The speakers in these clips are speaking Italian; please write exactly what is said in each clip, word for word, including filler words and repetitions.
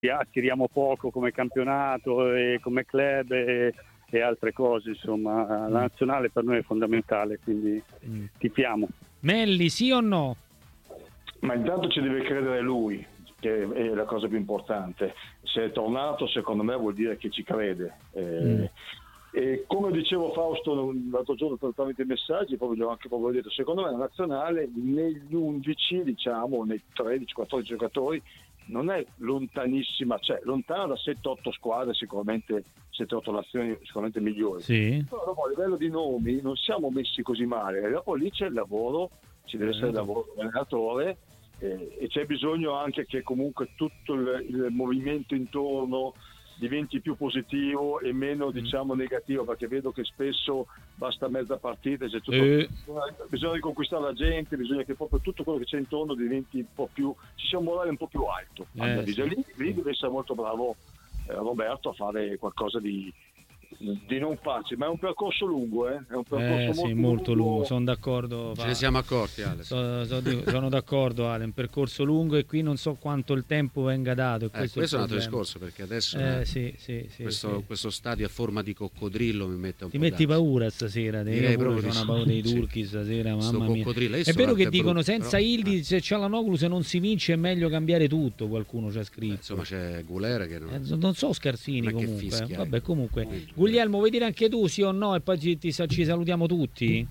attiriamo poco come campionato e come club e, e altre cose, insomma. La nazionale per noi è fondamentale, quindi mm. tifiamo. Melli, sì o no? Ma intanto ci deve credere lui, che è la cosa più importante. Se è tornato, secondo me vuol dire che ci crede. Eh, mm. E come dicevo Fausto l'altro giorno tramite i messaggi, proprio anche proprio detto, secondo me la nazionale negli undici, diciamo, nei tredici quattordici giocatori non è lontanissima, cioè lontana da sette otto squadre, sicuramente sette otto nazioni sicuramente migliori. Sì. Però dopo a livello di nomi non siamo messi così male, e dopo lì c'è il lavoro, ci deve essere il lavoro dell'allenatore, eh, e c'è bisogno anche che comunque tutto il, il movimento intorno diventi più positivo e meno mm. diciamo negativo, perché vedo che spesso basta mezza partita, c'è tutto, eh. bisogna riconquistare la gente, bisogna che proprio tutto quello che c'è intorno diventi un po' più, ci sia un morale un po' più alto. Eh, sì. lì, lì deve essere molto bravo eh, Roberto a fare qualcosa di, di non facile, ma è un percorso lungo, eh? È un percorso eh, molto, sì, molto lungo, lungo. Sono d'accordo. Ce ne siamo accorti, Ale. So, so, sono d'accordo, Ale, è un percorso lungo e qui non so quanto il tempo venga dato. E eh, questo, questo è, è un altro discorso, perché adesso eh, eh, sì, sì, sì, questo, sì. questo stadio a forma di coccodrillo mi mette un Ti po' metti d'ansia. paura stasera, direi proprio c'ho una paura dei sì. turchi stasera, mamma mia. È vero che dicono brutto, senza però, Ildi, eh. se c'è la Noglu, se non si vince è meglio cambiare tutto, qualcuno c'ha scritto. Eh, insomma c'è Gulera che non, eh, non so Scarsini ma comunque. Fischia, Vabbè, comunque. Eh. Guglielmo, vuoi dire anche tu sì o no e poi ci, ti, ci salutiamo tutti?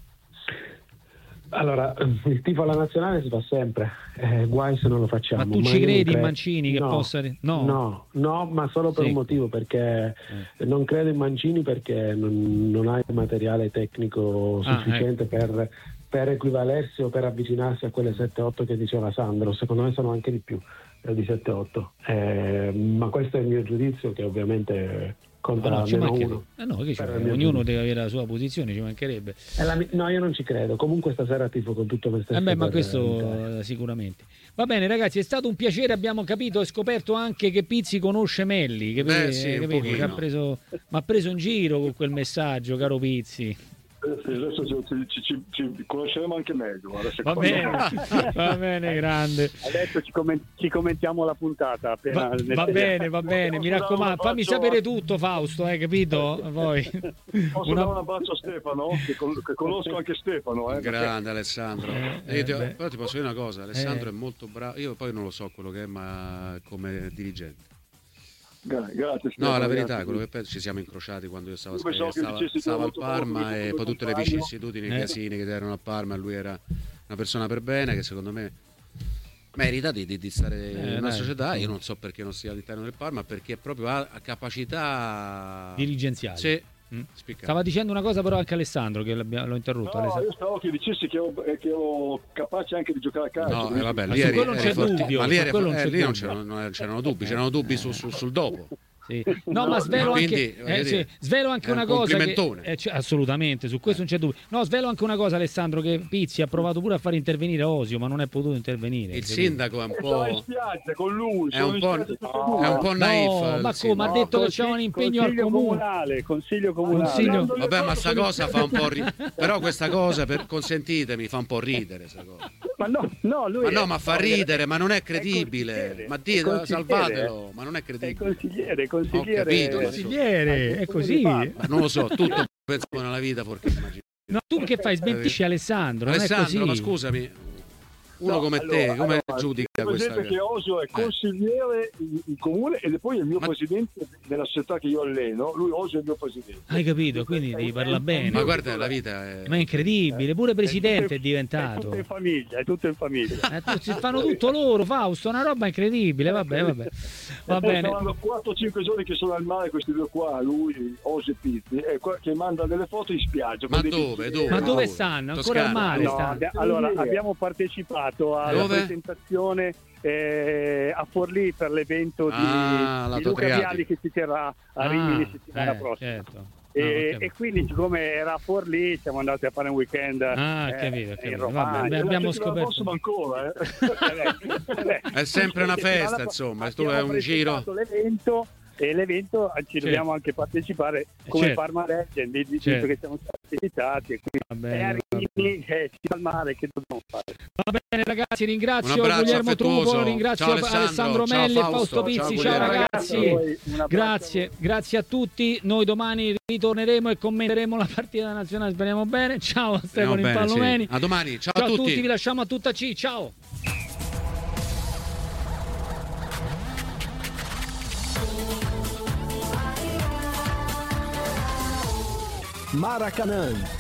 Allora, il tifo alla nazionale si fa sempre, eh, guai se non lo facciamo. Ma tu ma ci credi credo... in Mancini che no, possa... No. no, no, ma solo per sì. un motivo, perché eh. non credo in Mancini perché non, non ha il materiale tecnico sufficiente ah, ecco. per, per equivalersi o per avvicinarsi a quelle sette otto che diceva Sandro. Secondo me sono anche di più eh, di sette otto, eh, ma questo è il mio giudizio, che ovviamente... conta no, almeno uno. Eh no, che ognuno deve avere la sua posizione, ci mancherebbe. La, no, io non ci credo. Comunque stasera tifo con tutto me stesso. Eh beh, ma questo sicuramente. Va bene, ragazzi, è stato un piacere, abbiamo capito e scoperto anche che Pizzi conosce Melli, che beh, vede, sì, che vede, che ha preso, mi ha preso in giro con quel messaggio, caro Pizzi. Sì, adesso ci, ci, ci, ci conosceremo anche meglio. Va bene, va bene, grande. Adesso ci, comment- ci commentiamo la puntata. Appena va, va bene, va bene, mi raccomando, fammi sapere tutto, Fausto, hai capito? Poi. Posso Una... dare un abbraccio a Stefano, che, con- che conosco anche Stefano. Eh, grande perché... Alessandro. Eh, eh, ti, eh, però ti posso dire una cosa, Alessandro eh. è molto bravo, io poi non lo so quello che è, ma come dirigente. Grazie, Stefano, no, la verità, grazie. quello che penso, ci siamo incrociati quando io stavo, io stava, stavo al Parma e poi tutte le vicissitudini, i eh. casini che erano a Parma, lui era una persona per bene che secondo me merita di, di, di stare eh, in una dai. società. Io non so perché non sia all'interno del Parma, perché proprio ha, ha capacità dirigenziali. Sì. Mm. Stava dicendo una cosa però anche Alessandro, che l'ho interrotto. No, Alessandro. io stavo che dicessi che ero, che ero capace anche di giocare a calcio. No, eh, vabbè, ma lì su eri, quello non c'è forti, dubbio, ma lì, eri, non eh, c'è lì non, dubbio. c'erano, non c'erano dubbi, c'erano dubbi su, su, sul dopo. Sì. No, ma svelo quindi, anche, eh, sì, svelo anche una un cosa che, eh, cioè, assolutamente, su questo non c'è dubbio. No, svelo anche una cosa, Alessandro, che Pizzi ha provato pure a far intervenire Osio, ma non è potuto intervenire. Il sindaco è un po' in spiaggia con lui, è un po', no, è un po' naif. No, ma come ha detto no, che c'è un impegno al comune. comunale, consiglio comunale. Consiglio... Vabbè, ma sta cosa fa un po' ridere. Però questa cosa, per consentitemi, fa un po' ridere sta cosa. Ma no, no, lui ma no, è... ma fa ridere, ma non è credibile. È ma dite, salvatelo, ma non è credibile. È consigliere, consigliere. Ho capito, consigliere, è così. Ma non lo so, tutto penso nella vita perché immagino. No, tu che fai? Smentisci Alessandro, Alessandro, non è ma così. scusami, uno no, come allora, te, come allora, giudica questa cosa? Che Osio è consigliere in, in comune e poi è il mio ma... presidente della società che io alleno. Lui Osio è il mio presidente. Hai capito? Quindi devi parlare bene. Ma guarda, la vita è... Ma è incredibile, pure presidente è, è diventato. È tutto in famiglia, è tutto in famiglia. Eh, si fanno tutto loro, Fausto, una roba incredibile. Vabbè, vabbè. Va bene. Saranno quattro cinque giorni che sono al mare questi due qua, lui, Osio e Pizzi, e qua, che manda delle foto in spiaggia. Ma dove, dove? Ma dove stanno? Ancora al mare no, stanno. abbia, allora, abbiamo partecipato alla dove? presentazione eh, a Forlì per l'evento di, ah, di Luca Vialli che si terrà a ah, Rimini settimana eh, prossima. Certo. E, no, e quindi siccome era a Forlì siamo andati a fare un weekend ah, eh, capito, capito. in Romagna. Vabbè, abbiamo scoperto ancora, eh. È sempre una festa, insomma, tu è un giro l'evento e l'evento ci dobbiamo certo. anche partecipare come certo. Parma Legend, visto certo. che siamo stati visitati e quindi bene, e arrivi eh, si fa il mare, che dobbiamo fare? Va bene ragazzi, ringrazio Un abbraccio Guglielmo affettuoso. Trupolo, ringrazio Ciao Alessandro, Alessandro, ciao Melli e Fausto, Fausto Pizzi, ciao ciao, Guglielmo. ragazzi, Un abbraccio grazie, a voi. grazie a tutti, noi domani ritorneremo e commenteremo la partita nazionale, speriamo bene, ciao a Stefano Speriamo bene, Impallomeni, sì. A domani, ciao, ciao a tutti. vi lasciamo a tutta C, ciao. Maracanã